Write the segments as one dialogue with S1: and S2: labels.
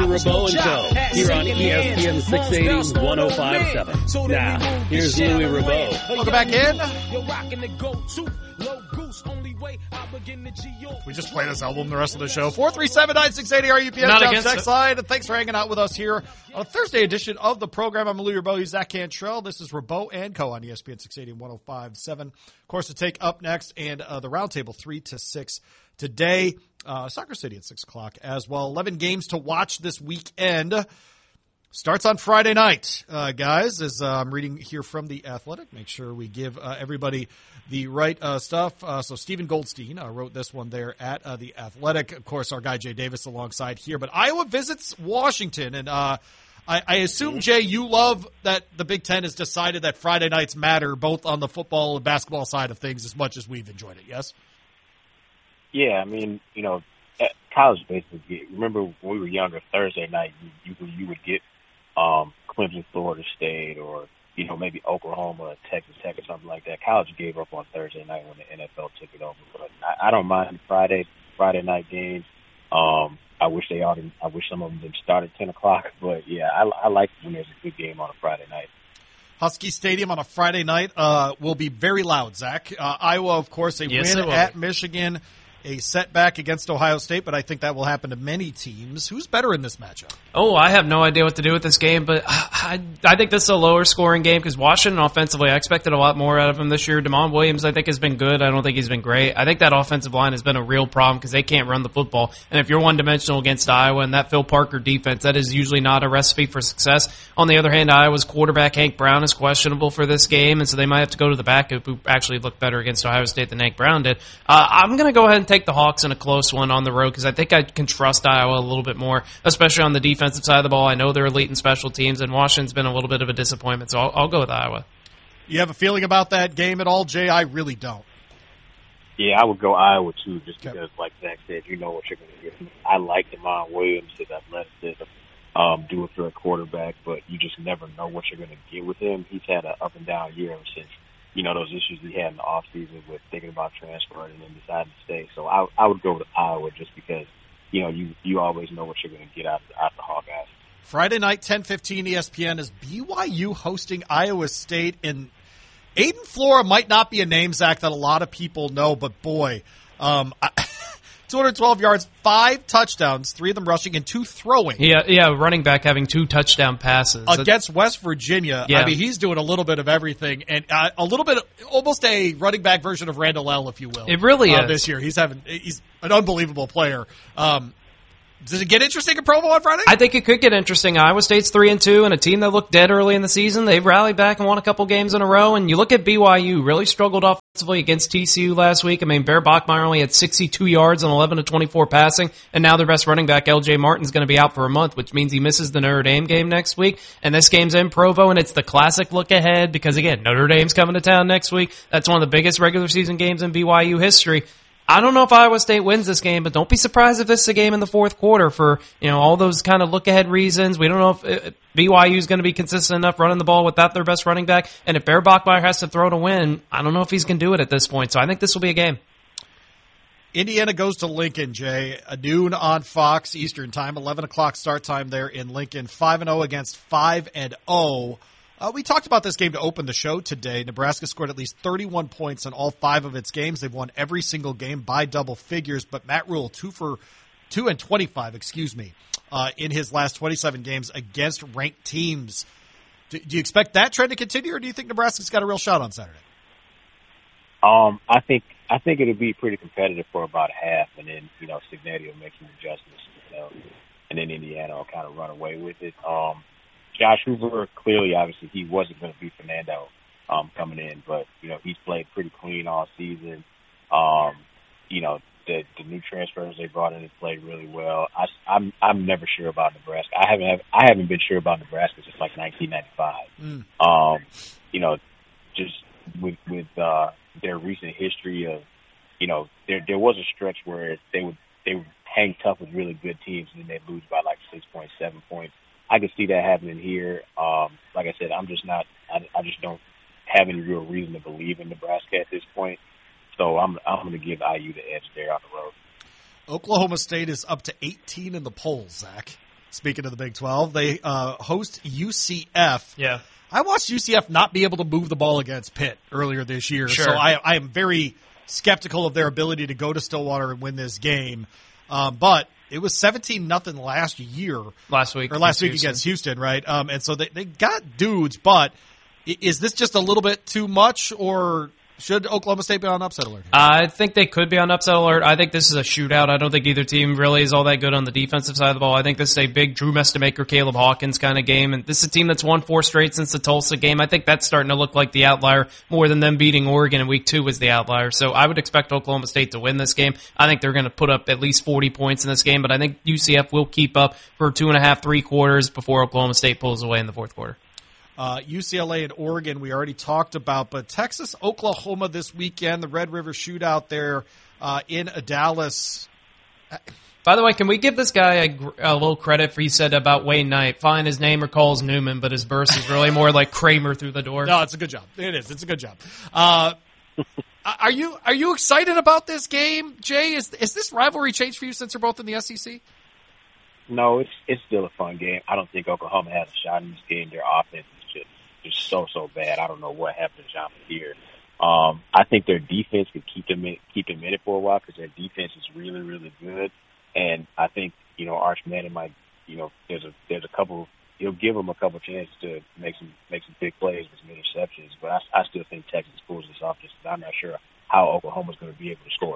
S1: Rabeau and Co. here on ESPN 680 105.7. Now, here's Louis Rabeau.
S2: Welcome back in. We just play this album the rest of the show. 437-9680, our UPS text line. Thanks for hanging out with us here on a Thursday edition of the program. I'm Louis Rabeau. He's Zach Cantrell. This is Rabeau and Co. on ESPN 680 and 105.7. Of course, to take up next, and the roundtable 3 to 6 today. Soccer City at 6 o'clock as well. 11 games to watch this weekend. Starts on Friday night, guys, as I'm reading here from The Athletic. Make sure we give everybody the right stuff. So Stephen Goldstein wrote this one there at The Athletic. Of course, our guy Jay Davis alongside here. But Iowa visits Washington. And I assume, Jay, you love that the Big Ten has decided that Friday nights matter both on the football and basketball side of things as much as we've enjoyed it, yes?
S3: Yeah, I mean, you know, at college basically, remember when we were younger, Thursday night, you would get Clemson, Florida State, or, you know, maybe Oklahoma, Texas Tech or something like that. College gave up on Thursday night when the NFL took it over. But I don't mind Friday night games. I wish some of them didn't start at 10 o'clock. But, yeah, I like when there's a good game on a Friday night.
S2: Husky Stadium on a Friday night will be very loud, Zach. Iowa, of course, win at Michigan. A setback against Ohio State, but I think that will happen to many teams. Who's better in this matchup?
S4: Oh, I have no idea what to do with this game, but I think this is a lower scoring game because Washington offensively, I expected a lot more out of him this year. Damon Williams, I think, has been good. I don't think he's been great. I think that offensive line has been a real problem because they can't run the football. And if you're one-dimensional against Iowa and that Phil Parker defense, that is usually not a recipe for success. On the other hand, Iowa's quarterback, Hank Brown, is questionable for this game, and so they might have to go to the backup who actually looked better against Ohio State than Hank Brown did. I'm going to go ahead and take the Hawks in a close one on the road because I think I can trust Iowa a little bit more, especially on the defensive side of the ball. I know they're elite in special teams, and Washington's been a little bit of a disappointment, so I'll go with Iowa.
S2: You have a feeling about that game at all, Jay? I really don't.
S3: Yeah, I would go Iowa, too, just because, like Zach said, you know what you're going to get. I like Damon Williams, his athleticism, do it for a quarterback, but you just never know what you're going to get with him. He's had an up-and-down year ever since, you know, those issues he had in the offseason with thinking about transferring and then deciding to stay. So I would go with Iowa just because, you know, you always know what you're going to get out the Hawkeyes.
S2: Friday night, 10:15 ESPN is BYU hosting Iowa State. And Aiden Flora might not be a name, Zach, that a lot of people know, but boy, 212 yards, 5 touchdowns, 3 of them rushing and 2 throwing.
S4: Yeah, running back having 2 touchdown passes.
S2: Against West Virginia. Yeah. I mean, he's doing a little bit of everything, and a little bit, almost a running back version of Randall L., if you will.
S4: It really is.
S2: This year. He's an unbelievable player. Does it get interesting in Provo on Friday?
S4: I think it could get interesting. Iowa State's 3-2, and a team that looked dead early in the season. They've rallied back and won a couple games in a row. And you look at BYU, really struggled offensively against TCU last week. I mean, Bear Bachmeier only had 62 yards on 11 of 24 passing, and now their best running back, LJ Martin's going to be out for a month, which means he misses the Notre Dame game next week. And this game's in Provo, and it's the classic look ahead because, again, Notre Dame's coming to town next week. That's one of the biggest regular season games in BYU history. I don't know if Iowa State wins this game, but don't be surprised if this is a game in the fourth quarter for, you know, all those kind of look-ahead reasons. We don't know if BYU is going to be consistent enough running the ball without their best running back. And if Bear Bachmeier has to throw to win, I don't know if he's going to do it at this point. So I think this will be a game.
S2: Indiana goes to Lincoln, Jay. Noon on Fox Eastern time, 11 o'clock start time there in Lincoln. 5-0 against 5-0. We talked about this game to open the show today. Nebraska scored at least 31 points in all 5 of its games. They've won every single game by double figures, but Matt Rhule, 2-25, in his last 27 games against ranked teams. Do you expect that trend to continue, or do you think Nebraska's got a real shot on Saturday?
S3: I think it'll be pretty competitive for about half, and then, you know, Cignetti will make some adjustments, you know, and then Indiana will kind of run away with it. Josh Hoover, clearly, obviously, he wasn't going to be Fernando coming in, but, you know, he's played pretty clean all season. You know, the new transfers they brought in have played really well. I'm never sure about Nebraska. I haven't been sure about Nebraska since like 1995. You know, just with their recent history of, you know, there was a stretch where they would hang tough with really good teams and then they'd lose by like 6.7 points. I can see that happening here. Like I said, I just don't have any real reason to believe in Nebraska at this point. So I'm going to give IU the edge there on the road.
S2: Oklahoma State is up to 18 in the polls, Zach. speaking of the Big 12. They host UCF.
S4: Yeah.
S2: I watched UCF not be able to move the ball against Pitt earlier this year,
S4: sure.
S2: so I am very skeptical of their ability to go to Stillwater and win this game. But it was 17-0 last week against Houston, right? And so they got dudes, but is this just a little bit too much, or should Oklahoma State be on upset alert?
S4: I think they could be on upset alert. I think this is a shootout. I don't think either team really is all that good on the defensive side of the ball. I think this is a big Drew Mestamaker, Caleb Hawkins kind of game. And this is a team that's won 4 straight since the Tulsa game. I think that's starting to look like the outlier more than them beating Oregon in week 2 was the outlier. So I would expect Oklahoma State to win this game. I think they're going to put up at least 40 points in this game, but I think UCF will keep up for 2.5, 3 quarters before Oklahoma State pulls away in the fourth quarter.
S2: UCLA and Oregon we already talked about, but Texas, Oklahoma this weekend, the Red River Shootout there in Dallas.
S4: By the way, can we give this guy a little credit for he said about Wayne Knight? Fine, his name recalls Newman, but his burst is really more like Kramer through the door.
S2: No, it's a good job. It is. It's a good job. Are you excited about this game, Jay? Is this rivalry changed for you since they're both in the SEC?
S3: No, it's still a fun game. I don't think Oklahoma has a shot in this game. Their offense is just so bad. I don't know what happened to John here. I think their defense could keep them in it for a while because their defense is really, really good. And I think, Arch Manning might, there's a couple, he'll give them a couple chances to make some big plays with some interceptions. But I still think Texas pulls this off just because I'm not sure how Oklahoma's going to be able to score.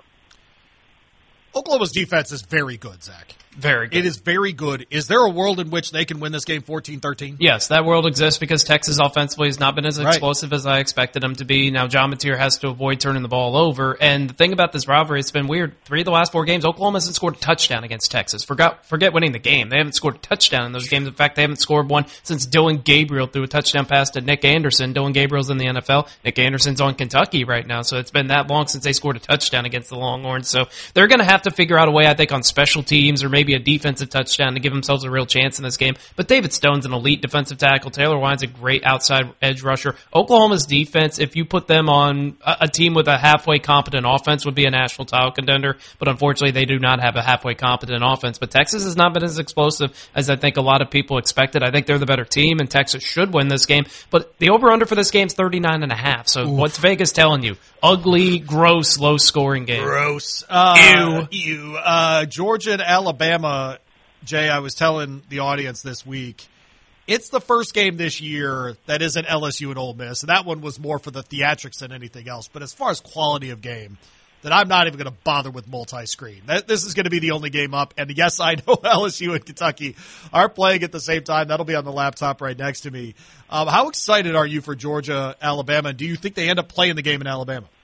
S2: Oklahoma's defense is very good, Zach.
S4: Very good.
S2: It is very good. Is there a world in which they can win this game 14-13?
S4: Yes, that world exists because Texas offensively has not been as explosive as I expected them to be. Now, John Mateer has to avoid turning the ball over. And the thing about this rivalry, it's been weird. 3 of the last 4 games, Oklahoma hasn't scored a touchdown against Texas. Forget winning the game. They haven't scored a touchdown in those games. In fact, they haven't scored one since Dylan Gabriel threw a touchdown pass to Nick Anderson. Dylan Gabriel's in the NFL. Nick Anderson's on Kentucky right now. So it's been that long since they scored a touchdown against the Longhorns. So they're going to have to figure out a way, I think, on special teams or maybe a defensive touchdown to give themselves a real chance in this game. But David Stone's an elite defensive tackle. Taylor Wine's a great outside edge rusher. Oklahoma's defense, if you put them on a team with a halfway competent offense, would be a national title contender. But unfortunately, they do not have a halfway competent offense. But Texas has not been as explosive as I think a lot of people expected. I think they're the better team, and Texas should win this game. But the over-under for this game is 39.5. So what's Vegas telling you? Ugly, gross, low-scoring game.
S2: Gross.
S4: Ew.
S2: Georgia and Alabama, Jay, I was telling the audience this week, it's the first game this year that isn't LSU and Ole Miss, and that one was more for the theatrics than anything else. But as far as quality of game, that I'm not even going to bother with multi-screen. This is going to be the only game up. And yes, I know LSU and Kentucky are playing at the same time. That'll be on the laptop right next to me. How excited are you for Georgia, Alabama? Do you think they end up playing the game in Alabama?